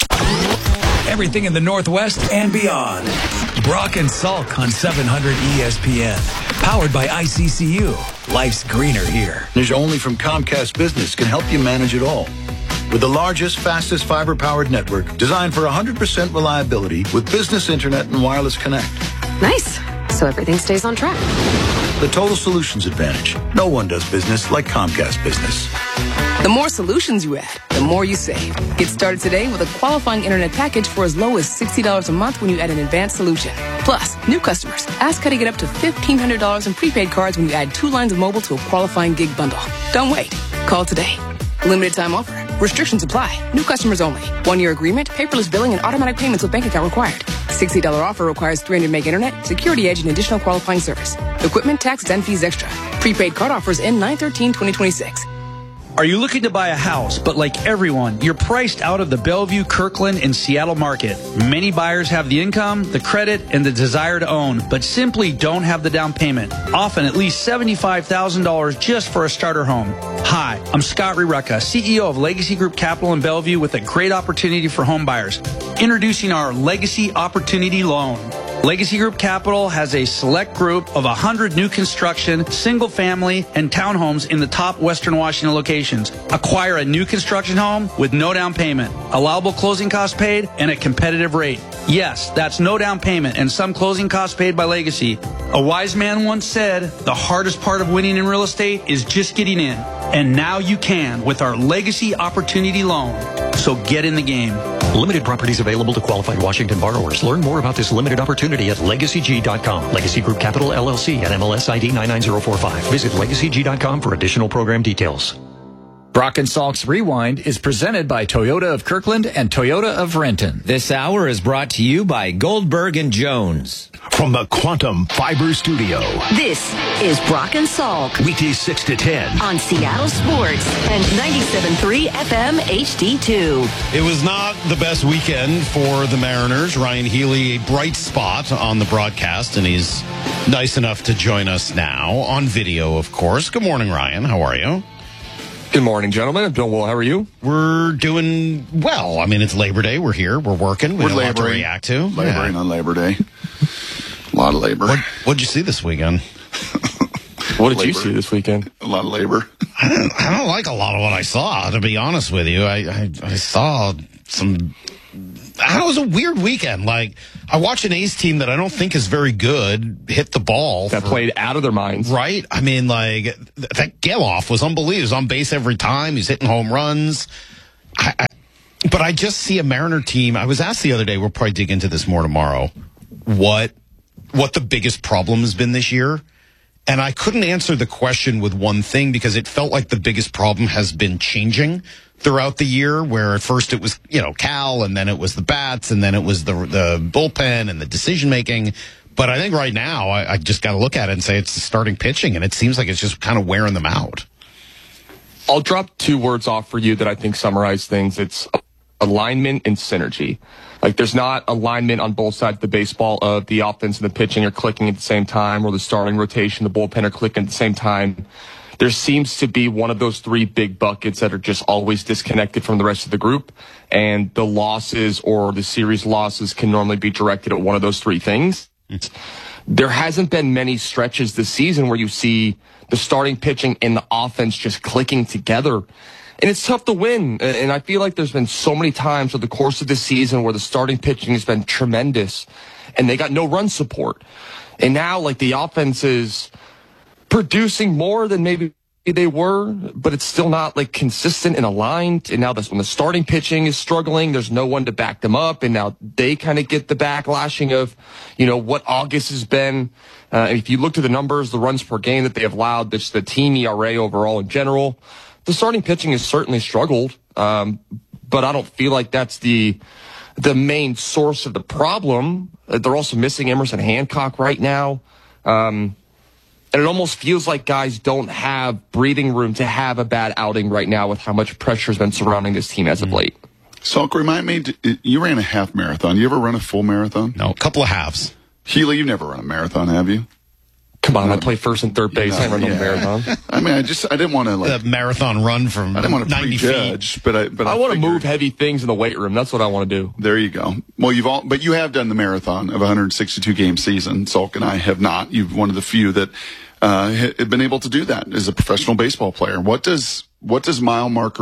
Everything in the Northwest and beyond. Brock and Salk on 700 ESPN. Powered by ICCU. Life's greener here. Ninja Only from Comcast Business can help you manage it all. With the largest, fastest fiber-powered network designed for 100% reliability with business internet and wireless connect. Nice. So everything stays on track. The total solutions advantage. No one does business like Comcast Business. The more solutions you add, the more you save. Get started today with a qualifying internet package for as low as $60 a month when you add an advanced solution. Plus, new customers, ask how to get up to $1,500 in prepaid cards when you add 2 lines of mobile to a qualifying gig bundle. Don't wait. Call today. Limited time offer. Restrictions apply. New customers only. 1-year agreement, paperless billing, and automatic payments with bank account required. $60 offer requires 300 meg internet, security edge, and additional qualifying service. Equipment, tax, and fees extra. Prepaid card offers end 9/13/2026. Are you looking to buy a house, but like everyone, you're priced out of the Bellevue, Kirkland, and Seattle market? Many buyers have the income, the credit, and the desire to own, but simply don't have the down payment. Often at least $75,000 just for a starter home. Hi, I'm Scott Rireka, CEO of Legacy Group Capital in Bellevue with a great opportunity for home buyers. Introducing our Legacy Opportunity Loan. Legacy Group Capital has a select group of 100 new construction, single family, and townhomes in the top Western Washington locations. Acquire a new construction home with no down payment, allowable closing costs paid, and a competitive rate. Yes, that's no down payment and some closing costs paid by Legacy. A wise man once said, the hardest part of winning in real estate is just getting in. And now you can with our Legacy Opportunity Loan. So get in the game. Limited properties available to qualified Washington borrowers. Learn more about this limited opportunity at LegacyG.com. Legacy Group Capital LLC and MLS ID 99045. Visit LegacyG.com for additional program details. Brock and Salk's Rewind is presented by Toyota of Kirkland and Toyota of Renton. This hour is brought to you by Goldberg and Jones. From the Quantum Fiber Studio. This is Brock and Salk. Weekdays 6 to 10. On Seattle Sports and 97.3 FM HD2. It was not the best weekend for the Mariners. Ryan Healy, a bright spot on the broadcast, and he's nice enough to join us now on video, of course. Good morning, Ryan. How are you? Good morning, gentlemen. I'm doing well. How are you? We're doing well. I mean, it's Labor Day. We're here. We're working. We're laboring. A lot to react to. Laboring on Labor Day. A lot of labor. What'd you see this weekend? What did you see this weekend? A lot of labor. I don't like a lot of what I saw, to be honest with you. I saw some... It was a weird weekend. Like, I watched an A's team that I don't think is very good hit the ball. That played out of their minds. Right? I mean, like, that Geloff was unbelievable. He was on base every time. He's hitting home runs. But I just see a Mariner team. I was asked the other day, we'll probably dig into this more tomorrow, what the biggest problem has been this year. And I couldn't answer the question with one thing because it felt like the biggest problem has been changing throughout the year, where at first it was, Cal, and then it was the bats, and then it was the bullpen and the decision-making. But I think right now I just got to look at it and say it's the starting pitching, and it seems like it's just kind of wearing them out. I'll drop 2 words off for you that I think summarize things. It's alignment and synergy. Like, there's not alignment on both sides of the baseball of the offense and the pitching are clicking at the same time, or the starting rotation, the bullpen are clicking at the same time. There seems to be one of those 3 big buckets that are just always disconnected from the rest of the group, and the losses or the series losses can normally be directed at one of those 3 things. There hasn't been many stretches this season where you see the starting pitching and the offense just clicking together. And it's tough to win. And I feel like there's been so many times over the course of this season where the starting pitching has been tremendous and they got no run support. And now, like, the offense is producing more than maybe they were, but it's still not, like, consistent and aligned. And now when the starting pitching is struggling, there's no one to back them up. And now they kind of get the backlashing of, what August has been. If you look at the numbers, the runs per game that they have allowed, the team ERA overall in general, the starting pitching has certainly struggled. But I don't feel like that's the main source of the problem. They're also missing Emerson Hancock right now. And it almost feels like guys don't have breathing room to have a bad outing right now with how much pressure has been surrounding this team as of late. Salk, remind me, you ran a half marathon. You ever run a full marathon? No, a couple of halves. Healy, you've never run a marathon, have you? Come on, I play first and third base. I run a marathon. I mean, I didn't want to the marathon run from. I didn't want to 90 prejudge, feet. but I want to move heavy things in the weight room. That's what I want to do. There you go. Well, but you have done the marathon of a 162 game season. Salk and I have not. You've one of the few that have been able to do that as a professional baseball player. What does mile marker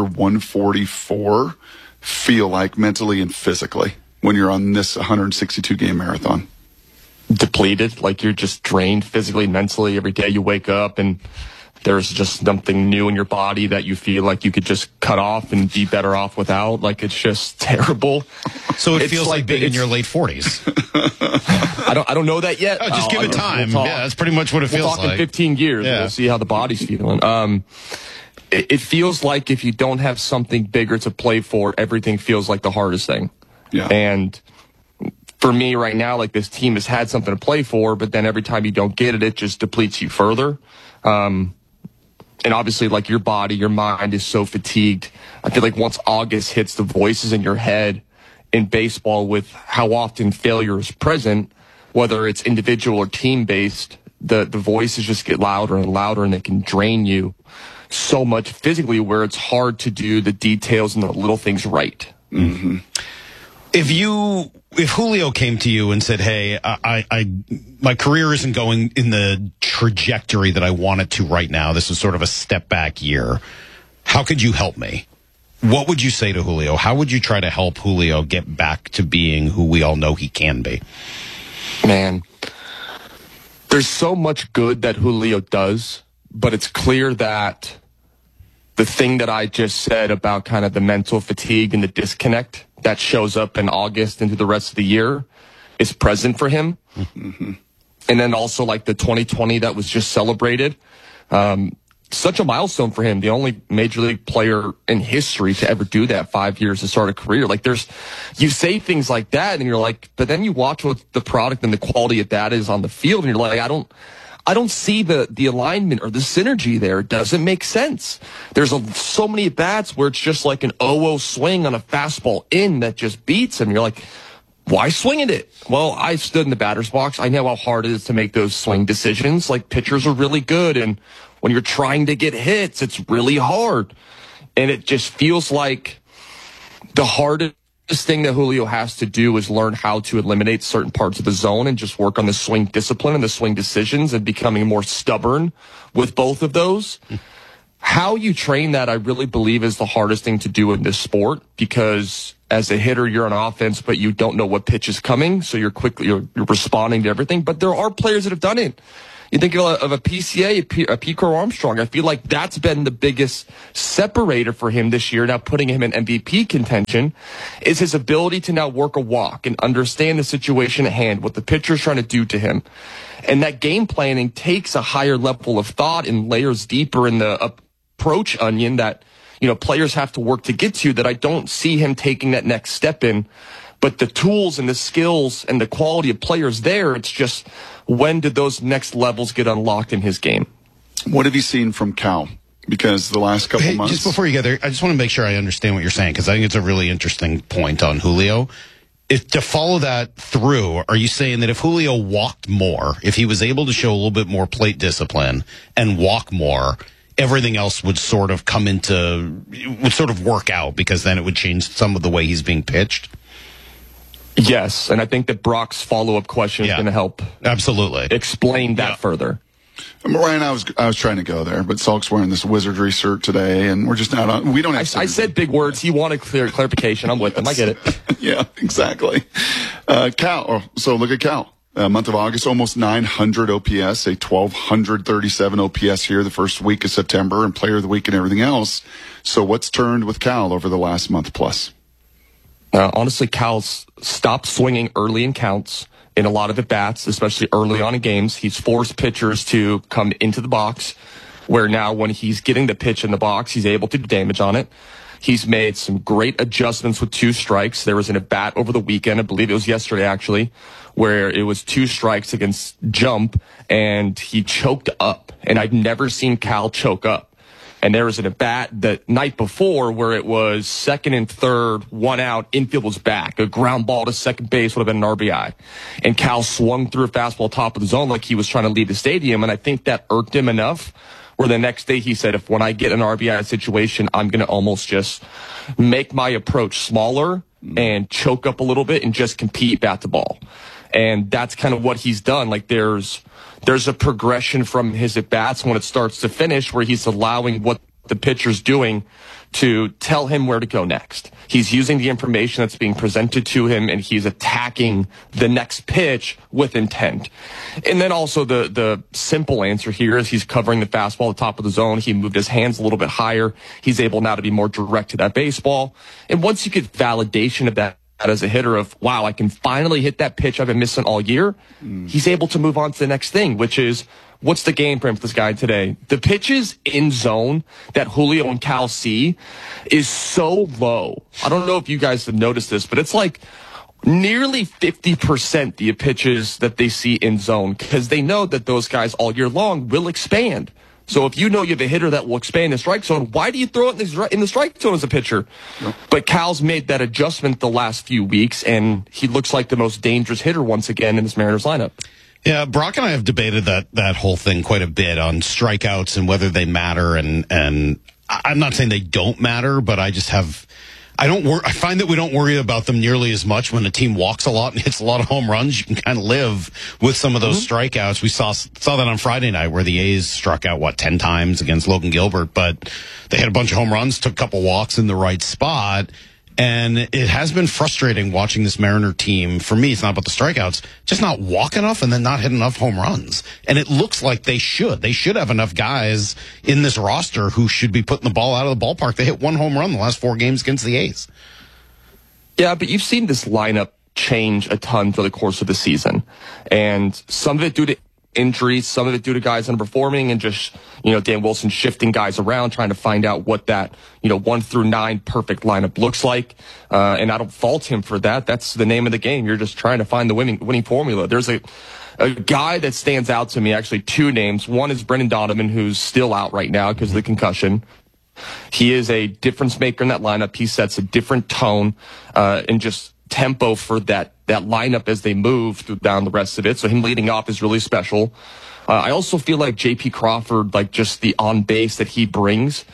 144 feel like mentally and physically when you're on this 162 game marathon? Depleted, like you're just drained physically, mentally. Every day you wake up and there's just something new in your body that you feel like you could just cut off and be better off without. Like, it's just terrible. So it feels like being in your late 40s. I don't know that yet. Oh, just give it time. Yeah, that's pretty much what it feels like. We'll talk in 15 years. Yeah. We'll see how the body's feeling. It feels like if you don't have something bigger to play for, everything feels like the hardest thing. Yeah. And for me right now, like, this team has had something to play for, but then every time you don't get it, it just depletes you further. And obviously, like, your body, your mind is so fatigued. I feel like once August hits, the voices in your head in baseball with how often failure is present, whether it's individual or team-based, the voices just get louder and louder, and they can drain you so much physically where it's hard to do the details and the little things right. Mm-hmm. If Julio came to you and said, "Hey, my career isn't going in the trajectory that I want it to right now. This is sort of a step back year. How could you help me?" What would you say to Julio? How would you try to help Julio get back to being who we all know he can be? Man, there's so much good that Julio does, but it's clear that the thing that I just said about kind of the mental fatigue and the disconnect that shows up in August into the rest of the year is present for him. Mm-hmm. And then also, like, the 2020 that was just celebrated, such a milestone for him. The only major league player in history to ever do that, 5 years to start a career. Like, you say things like that and you're like, but then you watch what the product and the quality of that is on the field and you're like, I don't see the alignment or the synergy there. It doesn't make sense. There's so many bats where it's just like an 0-0 swing on a fastball in that just beats him. You're like, why swing at it? Well, I stood in the batter's box. I know how hard it is to make those swing decisions. Like, pitchers are really good, and when you're trying to get hits, it's really hard. And it just feels like the hardest thing that Julio has to do is learn how to eliminate certain parts of the zone and just work on the swing discipline and the swing decisions and becoming more stubborn with both of those. How you train that, I really believe, is the hardest thing to do in this sport, because as a hitter, you're on offense, but you don't know what pitch is coming, so you're responding to everything. But there are players that have done it. You think of a PCA, a Pico Armstrong. I feel like that's been the biggest separator for him this year, now putting him in MVP contention, is his ability to now work a walk and understand the situation at hand, what the pitcher's trying to do to him. And that game planning takes a higher level of thought and layers deeper in the approach onion that, players have to work to get to, that I don't see him taking that next step in. But the tools and the skills and the quality of players there, it's just, when did those next levels get unlocked in his game? What have you seen from Cal? Because the last couple months... Just before you get there, I just want to make sure I understand what you're saying, because I think it's a really interesting point on Julio. To follow that through, are you saying that if Julio walked more, if he was able to show a little bit more plate discipline and walk more, everything else would sort of work out, because then it would change some of the way he's being pitched? Yes, and I think that Brock's follow-up question is going to help absolutely explain that further. Ryan, I was trying to go there, but Salk's wearing this wizardry shirt today, and we're just not on. We don't have. I said big words. He wanted clarification. I'm with him. I get it. Yeah, exactly. Cal. So look at Cal. Month of August, almost 900 OPS, a 1,237 OPS here the first week of September, and Player of the Week and everything else. So what's turned with Cal over the last month plus? Honestly, Cal's stopped swinging early in counts in a lot of at-bats, especially early on in games. He's forced pitchers to come into the box, where now when he's getting the pitch in the box, he's able to do damage on it. He's made some great adjustments with 2 strikes. There was an at-bat over the weekend, I believe it was yesterday actually, where it was 2 strikes against Jump, and he choked up. And I've never seen Cal choke up. And there was an at-bat the night before where it was 2nd and 3rd, 1 out, infield was back. A ground ball to second base would have been an RBI. And Cal swung through a fastball top of the zone like he was trying to leave the stadium, and I think that irked him enough where the next day he said, if when I get an RBI situation, I'm going to almost just make my approach smaller and choke up a little bit and just compete bat to ball. And that's kind of what he's done. Like there's a progression from his at-bats when it starts to finish where he's allowing what the pitcher's doing to tell him where to go next. He's using the information that's being presented to him, and he's attacking the next pitch with intent. And then also the simple answer here is he's covering the fastball at the top of the zone. He moved his hands a little bit higher. He's able now to be more direct to that baseball. And once you get validation of that as a hitter of, wow, I can finally hit that pitch I've been missing all year, he's able to move on to the next thing, which is, what's the game plan for this guy today? The pitches in zone that Julio and Cal see is so low. I don't know if you guys have noticed this, but it's like nearly 50% the pitches that they see in zone, because they know that those guys all year long will expand. So if you know you have a hitter that will expand the strike zone, why do you throw it in the strike zone as a pitcher? Yep. But Cal's made that adjustment the last few weeks, and he looks like the most dangerous hitter once again in this Mariners lineup. Yeah, Brock and I have debated that whole thing quite a bit on strikeouts and whether they matter, and I'm not saying they don't matter, but I find that we don't worry about them nearly as much when a team walks a lot and hits a lot of home runs. You can kind of live with some of those strikeouts. We saw that on Friday night where the A's struck out, 10 times against Logan Gilbert, but they had a bunch of home runs, took a couple walks in the right spot. And it has been frustrating watching this Mariner team. For me, it's not about the strikeouts, just not walk enough and then not hit enough home runs. And it looks like they should. They should have enough guys in this roster who should be putting the ball out of the ballpark. They hit 1 home run the last 4 games against the A's. Yeah, but you've seen this lineup change a ton through the course of the season. And some of it due to injuries, some of it due to guys underperforming and just, Dan Wilson shifting guys around, trying to find out what that, 1 through 9 perfect lineup looks like. And I don't fault him for that. That's the name of the game. You're just trying to find the winning formula. There's a guy that stands out to me, actually 2 names. One is Brendan Donovan, who's still out right now because of the concussion. He is a difference maker in that lineup. He sets a different tone, and just tempo for that lineup as they move down the rest of it. So him leading off is really special. I also feel like J.P. Crawford, like just the on base that he brings,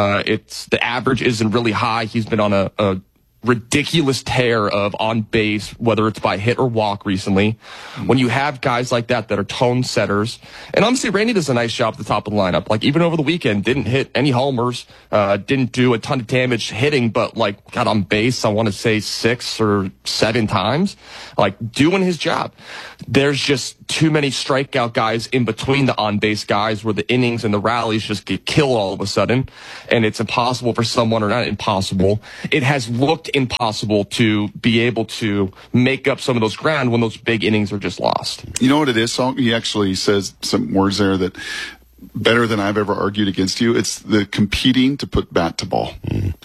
the average isn't really high. He's been on a ridiculous tear of on base, whether it's by hit or walk recently. When you have guys like that are tone setters, and honestly, Randy does a nice job at the top of the lineup. Like even over the weekend, didn't hit any homers, didn't do a ton of damage hitting, but got on base, I want to say 6 or 7 times, doing his job. There's just too many strikeout guys in between the on base guys where the innings and the rallies just get killed all of a sudden, and it's impossible for someone, or not impossible, it has looked impossible to be able to make up some of those ground when those big innings are just lost. You know what it is, Salk? He actually says some words there that better than I've ever argued against you. It's the competing to put bat to ball.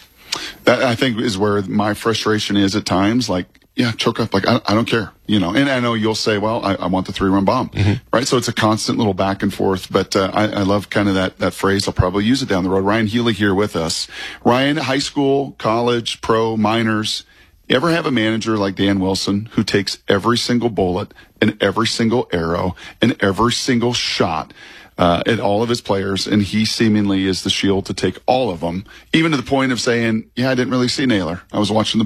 That, I think, is where my frustration is at times. Choke up. I don't care, And I know you'll say, well, I want the 3-run bomb, right? So it's a constant little back and forth, but I love kind of that phrase. I'll probably use it down the road. Ryan Healy here with us. Ryan, high school, college, pro, minors. You ever have a manager like Dan Wilson who takes every single bullet and every single arrow and every single shot at all of his players, and he seemingly is the shield to take all of them, even to the point of saying, I didn't really see Naylor. I was watching the